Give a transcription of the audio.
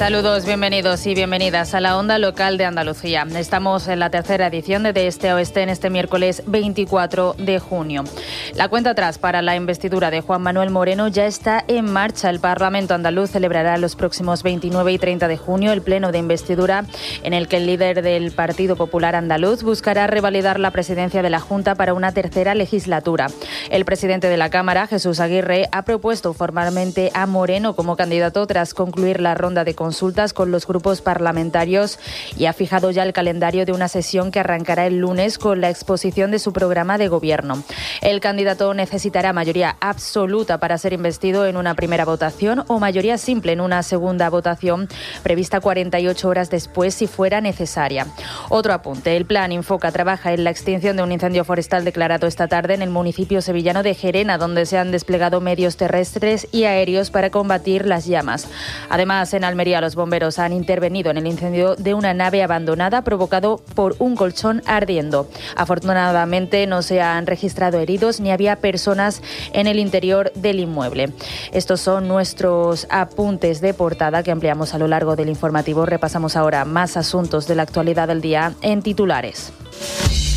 Saludos, bienvenidos y bienvenidas a la Onda Local de Andalucía. Estamos en la tercera edición de Este a Oeste en este miércoles 24 de junio. La cuenta atrás para la investidura de Juan Manuel Moreno ya está en marcha. El Parlamento andaluz celebrará los próximos 29 y 30 de junio el pleno de investidura en el que el líder del Partido Popular andaluz buscará revalidar la presidencia de la Junta para una tercera legislatura. El presidente de la Cámara, Jesús Aguirre, ha propuesto formalmente a Moreno como candidato tras concluir la ronda de consultas con los grupos parlamentarios y ha fijado ya el calendario de una sesión que arrancará el lunes con la exposición de su programa de gobierno. El candidato necesitará mayoría absoluta para ser investido en una primera votación o mayoría simple en una segunda votación prevista 48 horas después si fuera necesaria. Otro apunte, el Plan Infoca trabaja en la extinción de un incendio forestal declarado esta tarde en el municipio sevillano de Gerena, donde se han desplegado medios terrestres y aéreos para combatir las llamas. Además, en Almería los bomberos han intervenido en el incendio de una nave abandonada provocado por un colchón ardiendo. Afortunadamente no se han registrado heridos ni había personas en el interior del inmueble. Estos son nuestros apuntes de portada que ampliamos a lo largo del informativo. Repasamos ahora más asuntos de la actualidad del día en titulares.